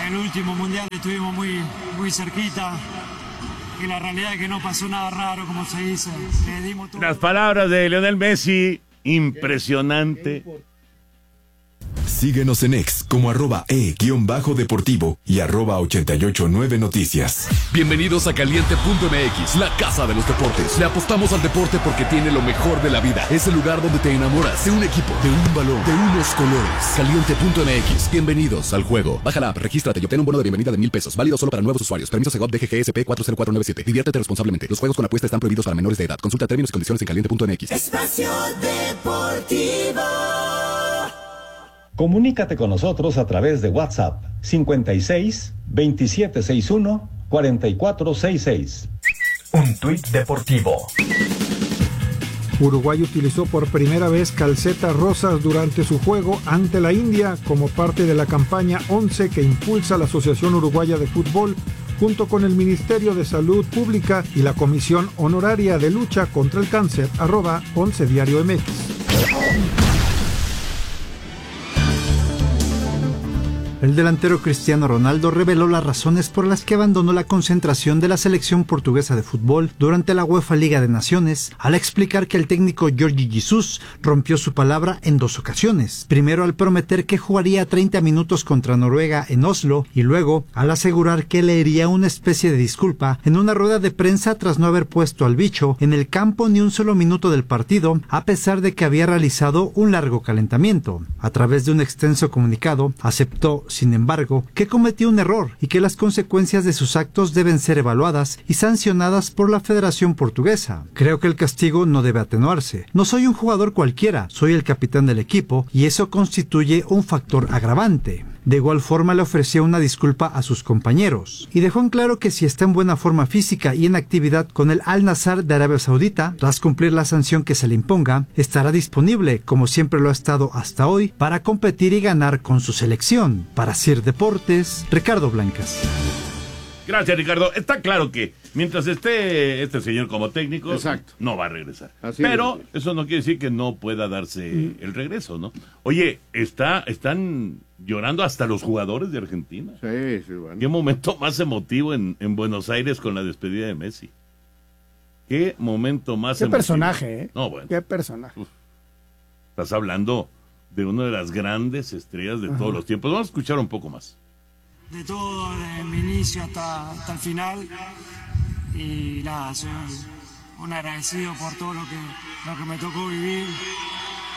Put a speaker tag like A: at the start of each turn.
A: el último mundial estuvimos muy cerquita. Y la realidad es que no pasó nada raro, como se dice. Dimos todo.
B: Las palabras de Lionel Messi, impresionante.
C: Síguenos en X como @e_deportivo y @889noticias.
D: Bienvenidos a Caliente.mx, la casa de los deportes. Le apostamos al deporte porque tiene lo mejor de la vida. Es el lugar donde te enamoras de un equipo, de un balón, de unos colores. Caliente.mx, bienvenidos al juego. Baja la app, regístrate y obtén un bono de bienvenida de $1,000. Válido solo para nuevos usuarios. Permiso Segov DGGSP 40497. Diviértete responsablemente. Los juegos con apuesta están prohibidos para menores de edad. Consulta términos y condiciones en Caliente.mx.
E: Espacio Deportivo.
F: Comunícate con nosotros a través de WhatsApp 56 2761 4466.
G: Un tuit deportivo.
H: Uruguay utilizó por primera vez calcetas rosas durante su juego ante la India como parte de la campaña 11 que impulsa la Asociación Uruguaya de Fútbol junto con el Ministerio de Salud Pública y la Comisión Honoraria de Lucha contra el Cáncer, @11 Diario MX.
I: El delantero Cristiano Ronaldo reveló las razones por las que abandonó la concentración de la selección portuguesa de fútbol durante la UEFA Liga de Naciones, al explicar que el técnico Jorge Jesus rompió su palabra en 2 ocasiones. Primero al prometer que jugaría 30 minutos contra Noruega en Oslo y luego al asegurar que leería una especie de disculpa en una rueda de prensa tras no haber puesto al bicho en el campo ni un solo minuto del partido, a pesar de que había realizado un largo calentamiento. A través de un extenso comunicado, aceptó sin embargo, que cometió un error y que las consecuencias de sus actos deben ser evaluadas y sancionadas por la Federación Portuguesa. Creo que el castigo no debe atenuarse. No soy un jugador cualquiera, soy el capitán del equipo y eso constituye un factor agravante. De igual forma le ofreció una disculpa a sus compañeros y dejó en claro que si está en buena forma física y en actividad con el Al-Nassr de Arabia Saudita, tras cumplir la sanción que se le imponga, estará disponible, como siempre lo ha estado hasta hoy, para competir y ganar con su selección. Para CIR Deportes, Ricardo Blancas.
B: Gracias, Ricardo. Está claro que mientras esté este señor como técnico, exacto, no va a regresar. Pero eso no quiere decir que no pueda darse el regreso, ¿no? Oye, están llorando hasta los jugadores de Argentina.
J: Sí, bueno.
B: Qué momento más emotivo en Buenos Aires con la despedida de Messi. Qué momento más emotivo.
K: Qué personaje, ¿eh?
B: No, bueno.
K: Qué personaje.
B: Estás hablando de una de las grandes estrellas de todos los tiempos. Vamos a escuchar un poco más.
A: De todo, desde mi inicio hasta el final. Y nada, soy un agradecido por todo lo que me tocó vivir.